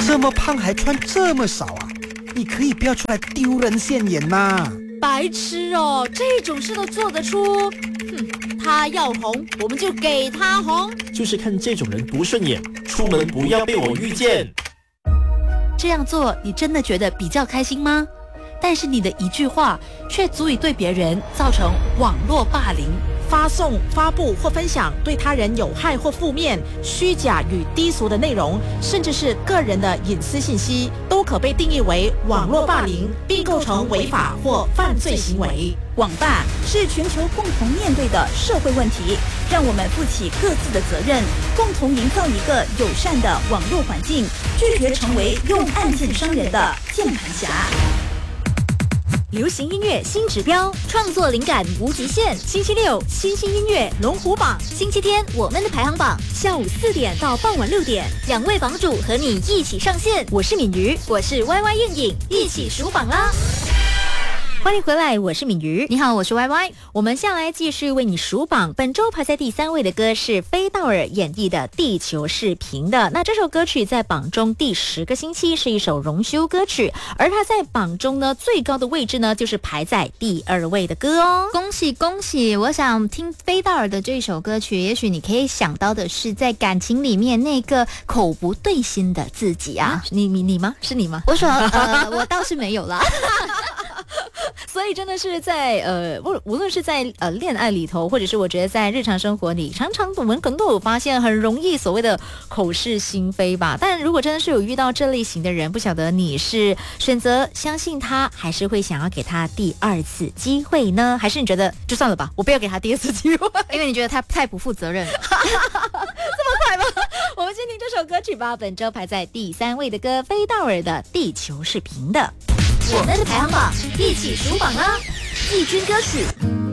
这么胖还穿这么少啊？你可以不要出来丢人现眼吗？ 白痴哦，这种事都做得出？他要红，我们就给他红。 就是看这种人不顺眼，出门不要被我遇见。 这样做，你真的觉得比较开心吗？但是你的一句话，却足以对别人造成网络霸凌。 发送、发布或分享对他人有害或负面、虚假与低俗的内容，甚至是个人的隐私信息，都可被定义为网络霸凌，并构成违法或犯罪行为。 网霸是全球共同面对的社会问题，让我们负起各自的责任，共同营造一个友善的网络环境，拒绝成为用案件伤人的键盘侠。 流行音乐新指标，创作灵感无极限。星期六，新兴音乐龙虎榜；星期天，我们的排行榜。下午4点到傍晚6点，2位榜主和你一起上线。我是敏瑜，我是 YY 应颖，一起数榜啦！欢迎回来，我是敏瑜。 你好，我是 YY。 我们下来继续为你数榜。本周排在第3位的歌是菲道尔演绎的《地球是平的》。那这首歌曲在榜中第10个星期，是一首荣休歌曲，而它在榜中呢最高的位置呢就是排在第2位的歌哦。 恭喜恭喜！我想听菲道尔的这首歌曲，也许你可以想到的是在感情里面那个口不对心的自己啊。 你吗？是你吗？ 我说我倒是没有啦。 所以真的是在无论是在恋爱里头，或者是我觉得在日常生活里，常常我们可能都有发现，很容易所谓的口是心非吧。但如果真的是有遇到这类型的人，不晓得你是选择相信他，还是会想要给他第2次机会呢？还是你觉得就算了吧，我不要给他第2次机会， 因为你觉得他太不负责任了。 这么快吗？我们先听这首歌曲吧。本周排在第3位的歌，菲道尔的《地球是平的》。我们的排行榜，一起数榜啦！季军歌曲。